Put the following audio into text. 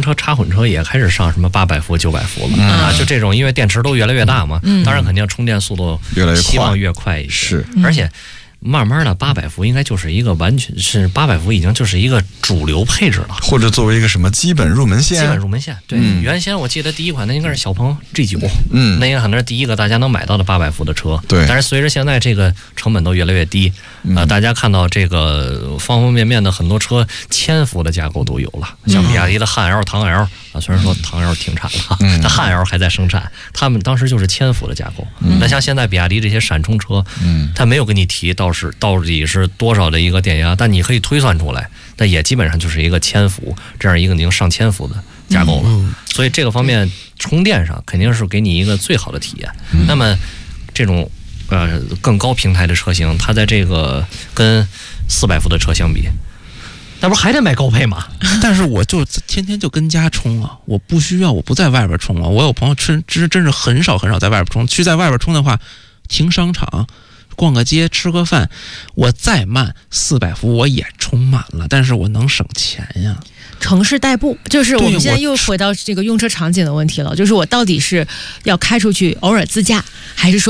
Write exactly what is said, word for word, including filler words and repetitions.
车插混车也开始上什么八百伏、九百伏了、嗯、啊，就这种，因为电池都越来越大嘛，嗯、当然肯定充电速度越来越快， 希望越快一些。 是， 而且。慢慢的，八百伏应该就是一个完全是八百伏，已经就是一个主流配置了， 或者作为一个什么基本入门线。 基本入门线，对。嗯、原先我记得第一款那应该是小鹏 G 九， 嗯， 那应该可能是第一个大家能买到的八百伏的车。 对。 但是随着现在这个成本都越来越低，啊、呃，大家看到这个方方面面的很多车千伏的架构都有了，像比亚迪的汉 L、唐 L 啊，虽然说唐 L 停产了，嗯、但汉 L 还在生产，他们当时就是千伏的架构。嗯、那像现在比亚迪这些闪充车，嗯，它没有跟你提到是到底是多少的一个电压，但你可以推算出来，但也基本上就是一个千伏这样一个能上千伏的架构了。嗯、所以这个方面充电上肯定是给你一个最好的体验。嗯、那么这种呃更高平台的车型，它在这个跟四百伏的车相比，那不是还得买高配吗？ 但是我就天天就跟家充啊，我不需要，我不在外边充啊。我有朋友真真真是很少很少在外边充，去在外边充的话，停商场。逛个街吃个饭，我再慢四百伏我也充满了，但是我能省钱呀。 城市代步就是我们现在又回到这个用车场景的问题了，就是我到底是要开出去偶尔自驾，还是说